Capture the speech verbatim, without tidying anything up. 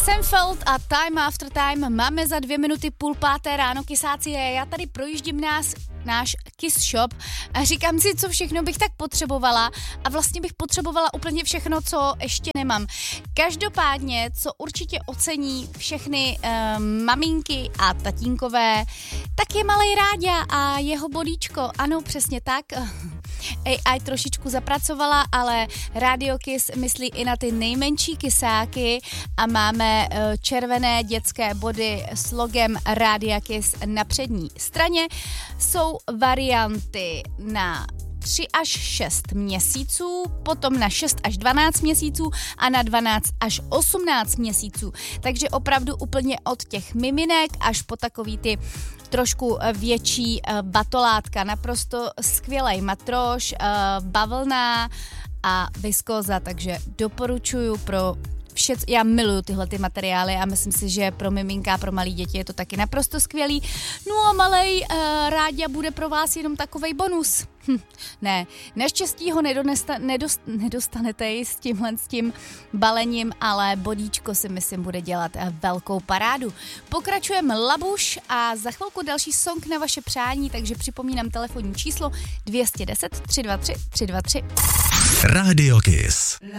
Senfeld a Time After Time. Máme za dvě minuty půl páté ráno, kysáci. Já tady projíždím nás, náš Kiss Shop a říkám si, co všechno bych tak potřebovala a vlastně bych potřebovala úplně všechno, co ještě nemám. Každopádně, co určitě ocení všechny um, maminky a tatínkové, tak je malej Ráďa a jeho bodíčko. Ano, přesně tak. A I trošičku zapracovala, ale Radio Kiss myslí i na ty nejmenší kysáky a máme červené dětské body s logem Rádia Kiss na přední straně. Jsou varianty na tři až šest měsíců, potom na šest až dvanáct měsíců a na dvanáct až osmnáct měsíců. Takže opravdu úplně od těch miminek až po takový ty trošku větší batolátka. Naprosto skvělej matroš, bavlna a viskóza, takže doporučuju pro vše, já miluju tyhle ty materiály a myslím si, že pro miminka a pro malý děti je to taky naprosto skvělý. No a malej uh, Ráďa bude pro vás jenom takovej bonus. Hm, ne, naštěstí ho nedonesta, nedost, nedostanete s tímhle s tím balením, ale bodíčko si myslím bude dělat velkou parádu. Pokračujeme Labuš a za chvilku další song na vaše přání, takže připomínám telefonní číslo dvě deset tři dva tři tři dva tři. Radio Kiss.